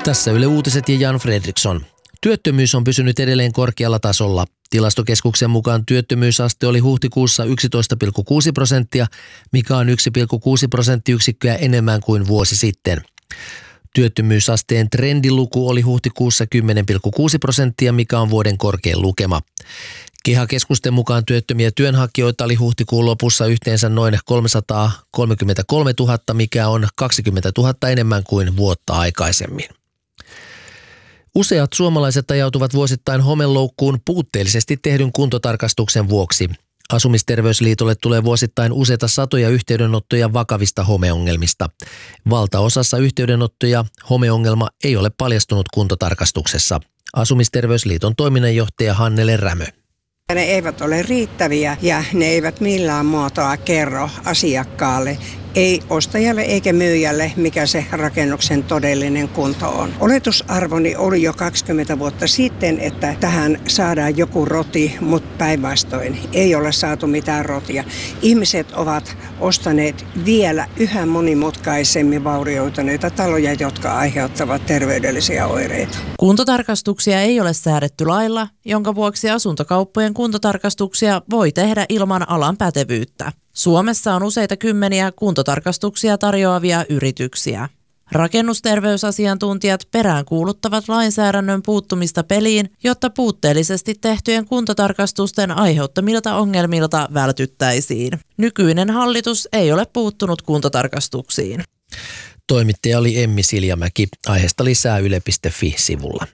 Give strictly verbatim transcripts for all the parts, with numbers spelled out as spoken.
Tässä Yle Uutiset ja Jan Fredriksson. Työttömyys on pysynyt edelleen korkealla tasolla. Tilastokeskuksen mukaan työttömyysaste oli huhtikuussa yksitoista pilkku kuusi prosenttia, mikä on yksi pilkku kuusi prosenttiyksikköä enemmän kuin vuosi sitten. Työttömyysasteen trendiluku oli huhtikuussa kymmenen pilkku kuusi prosenttia, mikä on vuoden korkein lukema. KEHA-keskusten mukaan työttömiä työnhakijoita oli huhtikuun lopussa yhteensä noin kolmesataakolmekymmentäkolmetuhatta, mikä on kaksikymmentätuhatta enemmän kuin vuotta aikaisemmin. Useat suomalaiset ajautuvat vuosittain homeloukkuun puutteellisesti tehdyn kuntotarkastuksen vuoksi. Asumisterveysliitolle tulee vuosittain useita satoja yhteydenottoja vakavista homeongelmista. Valtaosassa yhteydenottoja homeongelma ei ole paljastunut kuntotarkastuksessa. Asumisterveysliiton toiminnanjohtaja Hannele Rämö. Ne eivät ole riittäviä ja ne eivät millään muotoa kerro asiakkaalle, ei ostajalle eikä myyjälle, mikä se rakennuksen todellinen kunto on. Oletusarvoni oli jo kaksikymmentä vuotta sitten, että tähän saadaan joku roti, mutta päinvastoin ei ole saatu mitään rotia. Ihmiset ovat ostaneet vielä yhä monimutkaisemmin vaurioituneita taloja, jotka aiheuttavat terveydellisiä oireita. Kuntotarkastuksia ei ole säädetty lailla, jonka vuoksi asuntokauppojen kuntotarkastuksia voi tehdä ilman alan pätevyyttä. Suomessa on useita kymmeniä kuntotarkastuksia tarjoavia yrityksiä. Rakennusterveysasiantuntijat peräänkuuluttavat lainsäädännön puuttumista peliin, jotta puutteellisesti tehtyjen kuntotarkastusten aiheuttamilta ongelmilta vältyttäisiin. Nykyinen hallitus ei ole puuttunut kuntotarkastuksiin. Toimittaja oli Emmi Siljamäki. Aiheesta lisää yle piste fi-sivulla.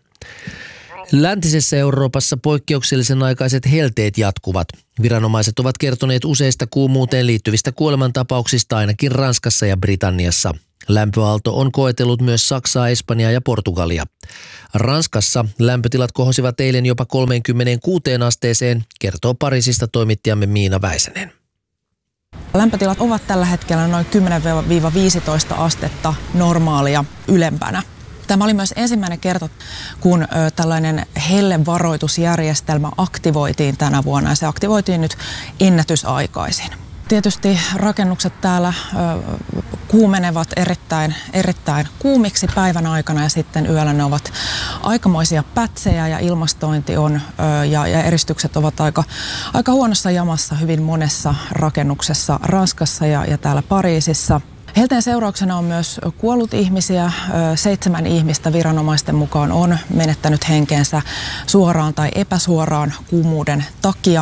Läntisessä Euroopassa poikkeuksellisen aikaiset helteet jatkuvat. Viranomaiset ovat kertoneet useista kuumuuteen liittyvistä kuolemantapauksista ainakin Ranskassa ja Britanniassa. Lämpöaalto on koetellut myös Saksaa, Espanjaa ja Portugalia. Ranskassa lämpötilat kohosivat eilen jopa kolmekymmentäkuusi asteeseen, kertoo Pariisista toimittajamme Miina Väisänen. Lämpötilat ovat tällä hetkellä noin kymmenen viisitoista astetta normaalia ylempänä. Tämä oli myös ensimmäinen kerta, kun ö, tällainen hellevaroitusjärjestelmä aktivoitiin tänä vuonna ja se aktivoitiin nyt ennätysaikaisin. Tietysti rakennukset täällä ö, kuumenevat erittäin, erittäin kuumiksi päivän aikana ja sitten yöllä ne ovat aikamoisia pätsejä ja ilmastointi on ö, ja, ja eristykset ovat aika, aika huonossa jamassa hyvin monessa rakennuksessa Ranskassa ja, ja täällä Pariisissa. Helteen seurauksena on myös kuollut ihmisiä. Seitsemän ihmistä viranomaisten mukaan on menettänyt henkeensä suoraan tai epäsuoraan kuumuuden takia.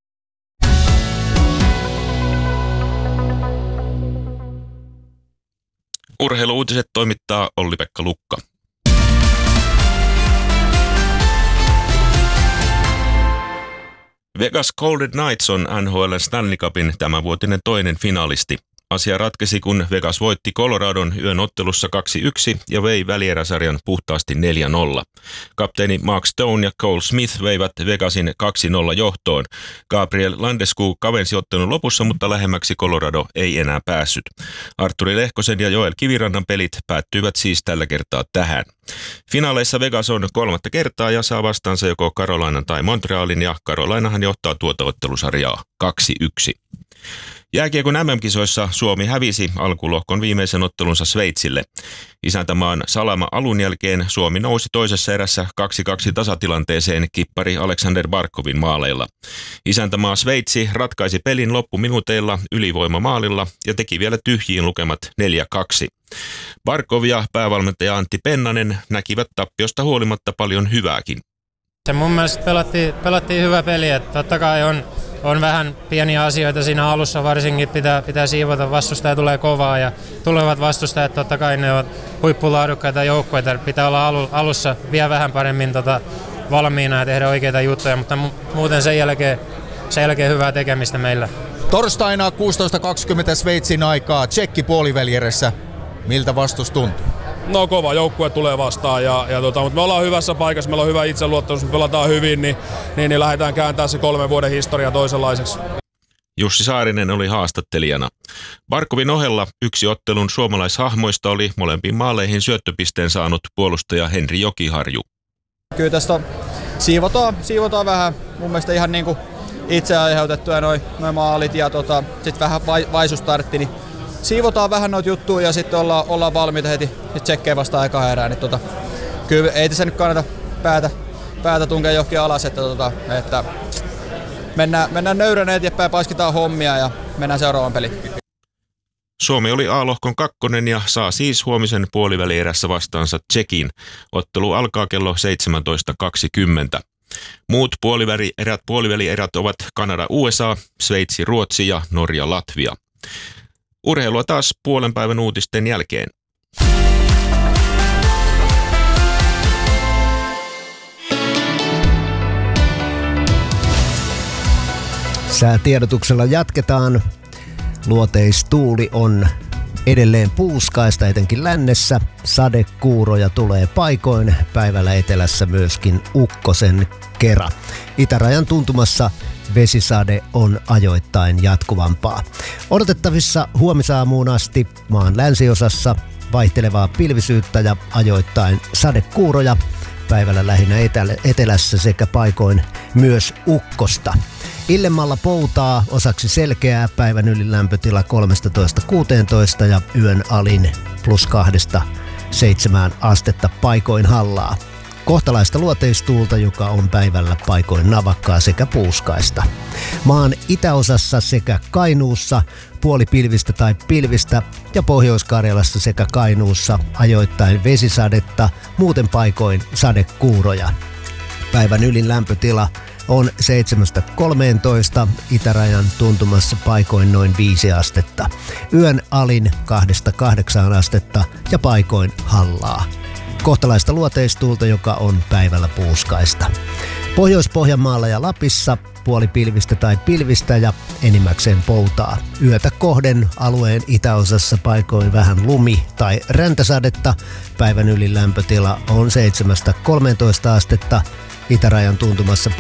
Urheiluuutiset toimittaa Olli-Pekka Lukka. Vegas Golden Knights on N H L Stanley Cupin tämänvuotinen toinen finalisti. Asia ratkesi, kun Vegas voitti Coloradon yön ottelussa kaksi yksi ja vei välieräsarjan puhtaasti neljä nolla. Kapteeni Mark Stone ja Cole Smith veivät Vegasin kaksi nolla johtoon. Gabriel Landeskog kavensi ottelun lopussa, mutta lähemmäksi Colorado ei enää päässyt. Artturi Lehkosen ja Joel Kivirannan pelit päättyivät siis tällä kertaa tähän. Finaaleissa Vegas on kolmatta kertaa ja saa vastaansa joko Carolinan tai Montrealin, ja Carolinahan johtaa tuota ottelusarjaa kaksi yksi. Jääkiekon M M-kisoissa Suomi hävisi alkulohkon viimeisen ottelunsa Sveitsille. Isäntämaan Salama alun jälkeen Suomi nousi toisessa erässä kaksi kaksi tasatilanteeseen kippari Aleksander Barkovin maaleilla. Isäntämaa Sveitsi ratkaisi pelin loppuminuuteilla ylivoimamaalilla ja teki vielä tyhjiin lukemat neljä kaksi. Barkov ja päävalmentaja Antti Pennanen näkivät tappiosta huolimatta paljon hyvääkin. Se mun mielestä pelattiin, pelattiin hyvä peli, että totta kai on On vähän pieniä asioita siinä alussa, varsinkin pitää, pitää siivota, vastustaja tulee kovaa ja tulevat vastustajat, totta kai ne ovat huippulaadukkaita joukkoita, pitää olla alussa vielä vähän paremmin tota, valmiina ja tehdä oikeita juttuja, mutta muuten sen jälkeen, sen jälkeen hyvää tekemistä meillä. Torstaina kuusitoista kaksikymmentä Sveitsin aikaa, Tsekki puolivälierässä. Miltä vastus tuntuu? No kova joukkue tulee vastaan, ja, ja tota, mutta me ollaan hyvässä paikassa, meillä on hyvä itseluottamus, me pelataan hyvin, niin, niin, niin lähdetään kääntämään se kolmen vuoden historia toisenlaiseksi. Jussi Saarinen oli haastattelijana. Barkovin ohella yksi ottelun suomalaishahmoista oli molempiin maaleihin syöttöpisteen saanut puolustaja Henri Jokiharju. Kyllä tästä siivotaan, siivotaan vähän, mun mielestä ihan niin kuin itse aiheutettuja noin noi maalit ja tota, sitten vähän vai, vaisustartti, niin siivotaan vähän noita juttuja ja sitten ollaan, ollaan valmiita heti tsekkejä vastaan aikaa erään. Niin tota, kyllä ei tässä nyt kannata päätä, päätä tunkea johonkin alas, että, tota, että mennään, mennään nöyränä eteenpäin, paiskitaan hommia ja mennään seuraavaan peliin. Suomi oli A-lohkon kakkonen ja saa siis huomisen puolivälierässä vastaansa Tšekin. Ottelu alkaa kello seitsemäntoista kaksikymmentä. Muut puolivälierät, puolivälierät ovat Kanada, U S A, Sveitsi, Ruotsi ja Norja, Latvia. Urheilua taas puolen päivän uutisten jälkeen. Säätiedotuksella jatketaan. Luoteistuuli on edelleen puuskaista, etenkin lännessä. Sadekuuroja tulee paikoin, päivällä etelässä myöskin ukkosen kera. Itärajan tuntumassa vesisade on ajoittain jatkuvampaa. Odotettavissa huomisaamuun asti maan länsiosassa vaihtelevaa pilvisyyttä ja ajoittain sadekuuroja. Päivällä lähinnä etelässä sekä paikoin myös ukkosta. Illemmalla poutaa, osaksi selkeää, päivän ylin lämpötila kolmetoista kuusitoista ja yön alin plus kahdesta seitsemään astetta paikoin hallaa. Kohtalaista luoteistuulta, joka on päivällä paikoin navakkaa sekä puuskaista. Maan itäosassa sekä Kainuussa puolipilvistä tai pilvistä ja Pohjois-Karjalassa sekä Kainuussa ajoittain vesisadetta, muuten paikoin sadekuuroja. Päivän ylin lämpötila on seitsemästä kolmeentoista, itärajan tuntumassa paikoin noin viisi astetta. Yön alin kahdesta kahdeksaan astetta ja paikoin hallaa. Kohtalaista luoteistuulta, joka on päivällä puuskaista. Pohjois-Pohjanmaalla ja Lapissa puolipilvistä tai pilvistä ja enimmäkseen poutaa. Yötä kohden alueen itäosassa paikoin vähän lumi- tai räntäsadetta. Päivän ylin lämpötila on seitsemästä kolmeentoista astetta. Itärajan tuntumassa